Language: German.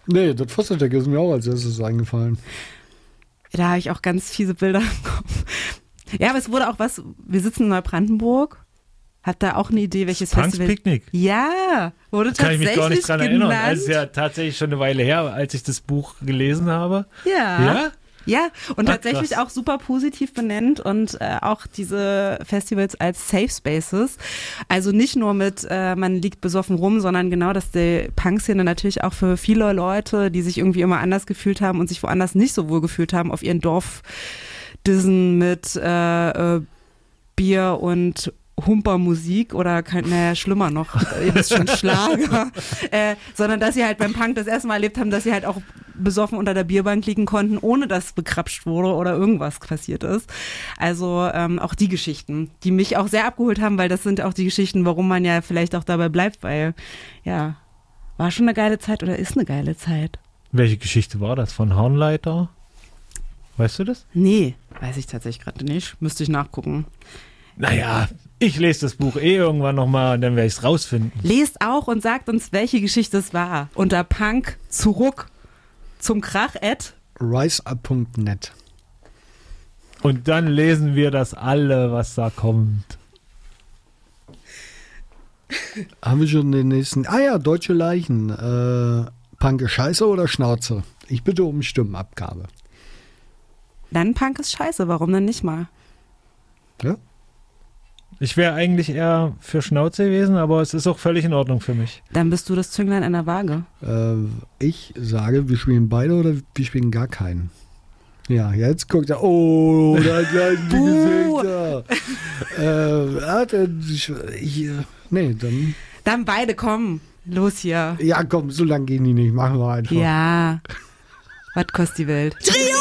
Nee, das Fossterdeck ist mir auch als erstes eingefallen. Da habe ich auch ganz fiese Bilder im Kopf. Ja, aber es wurde auch was, wir sitzen in Neubrandenburg. Hat da auch eine Idee, welches Punks Festival? Picknick. Ja, wurde Kann ich tatsächlich mich gar nicht dran erinnern. genannt. Also ist ja tatsächlich schon eine Weile her, als ich das Buch gelesen habe. Ja. Ja? Ja, und Ach, tatsächlich krass. auch super positiv benennt und auch diese Festivals als Safe Spaces. Also nicht nur mit, man liegt besoffen rum, sondern genau, dass die Punk-Szene natürlich auch für viele Leute, die sich irgendwie immer anders gefühlt haben und sich woanders nicht so wohl gefühlt haben, auf ihren Dorfdissen mit Bier und Humpermusik oder schlimmer noch, ihr wisst schon, Schlager, sondern dass sie halt beim Punk das erste Mal erlebt haben, dass sie halt auch besoffen unter der Bierbank liegen konnten, ohne dass bekrapscht wurde oder irgendwas passiert ist. Also auch die Geschichten, die mich auch sehr abgeholt haben, weil das sind auch die Geschichten, warum man ja vielleicht auch dabei bleibt, weil ja, war schon eine geile Zeit oder ist eine geile Zeit. Welche Geschichte war das? Von Hornleiter? Weißt du das? Nee, weiß ich tatsächlich gerade nicht. Müsste ich nachgucken. Naja, ich lese das Buch irgendwann nochmal und dann werde ich es rausfinden. Lest auch und sagt uns, welche Geschichte es war. Unter Punk zurück zum Krach riseup.net. Und dann lesen wir das alle, was da kommt. Haben wir schon den nächsten? Ah ja, Deutsche Leichen. Punk Scheiße oder Schnauze? Ich bitte um Stimmenabgabe. Dann Punk ist scheiße, warum denn nicht mal? Ja? Ich wäre eigentlich eher für Schnauze gewesen, aber es ist auch völlig in Ordnung für mich. Dann bist du das Zünglein an der Waage. Ich sage, wir spielen beide oder wir spielen gar keinen. Ja, jetzt guckt er. Oh, da gleich ein Gesicht. Nee, dann. Dann beide, komm. Los hier. Ja, komm, so lange gehen die nicht. Machen wir einfach. Ja. Was kostet die Welt?